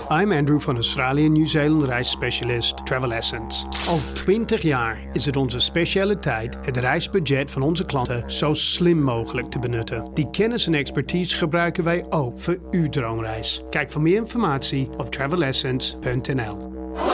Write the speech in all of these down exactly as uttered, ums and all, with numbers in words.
I'm Andrew van Australië Nieuw-Zeeland reisspecialist Travel Essence. Al twintig jaar is het onze specialiteit het reisbudget van onze klanten zo slim mogelijk te benutten. Die kennis en expertise gebruiken wij ook voor uw droomreis. Kijk voor meer informatie op travel essence punt n l.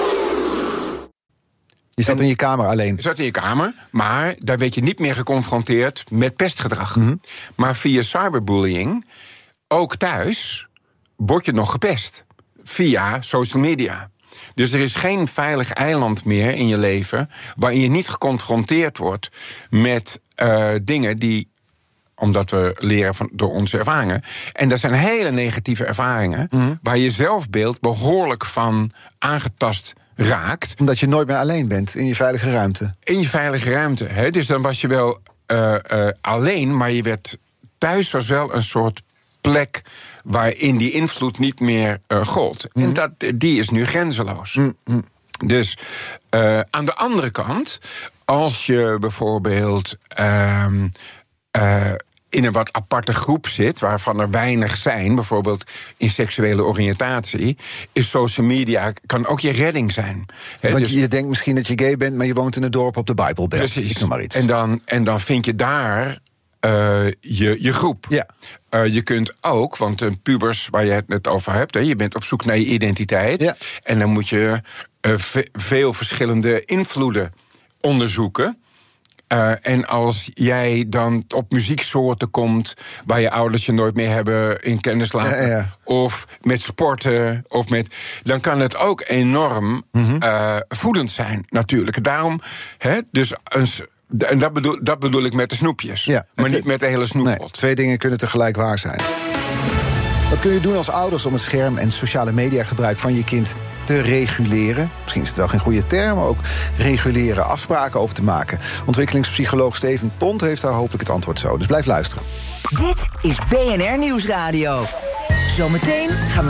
Je zat in je kamer alleen. Je zat in je kamer, maar daar werd je niet meer geconfronteerd met pestgedrag. Mm-hmm. Maar via cyberbullying, ook thuis, word je nog gepest. Via social media. Dus er is geen veilig eiland meer in je leven waarin je niet geconfronteerd wordt met uh, dingen die, omdat we leren van, door onze ervaringen. En dat zijn hele negatieve ervaringen, mm-hmm. waar je zelfbeeld behoorlijk van aangetast raakt. Omdat je nooit meer alleen bent in je veilige ruimte. In je veilige ruimte. Hè? Dus dan was je wel uh, uh, alleen, maar je werd thuis was wel een soort plek waarin die invloed niet meer uh, gold. Mm. En dat, die is nu grenzeloos. Mm. Dus uh, aan de andere kant, als je bijvoorbeeld Uh, uh, in een wat aparte groep zit, waarvan er weinig zijn, bijvoorbeeld in seksuele oriëntatie, is social media kan ook je redding zijn. He, Want dus, je denkt misschien dat je gay bent, maar je woont in een dorp op de Bijbelbelt. Precies. Ik noem maar iets. En dan, en dan vind je daar uh, je, je groep. Ja. Uh, je kunt ook, want een pubers waar je het net over hebt, he, je bent op zoek naar je identiteit. Ja. En dan moet je uh, ve- veel verschillende invloeden onderzoeken. Uh, en als jij dan op muzieksoorten komt waar je ouders je nooit meer hebben in kennis laten, ja, ja. of met sporten, of met, dan kan het ook enorm mm-hmm. uh, voedend zijn, natuurlijk. Daarom, hè, dus een, en dat bedoel, dat bedoel ik met de snoepjes, ja, maar te, niet met de hele snoeppot. Nee, twee dingen kunnen tegelijk waar zijn. Wat kun je doen als ouders om het scherm- en sociale mediagebruik van je kind te reguleren? Misschien is het wel geen goede term, maar ook reguleren, afspraken over te maken. Ontwikkelingspsycholoog Steven Pont heeft daar hopelijk het antwoord zo. Dus blijf luisteren. Dit is B N R Nieuwsradio. Zometeen gaan we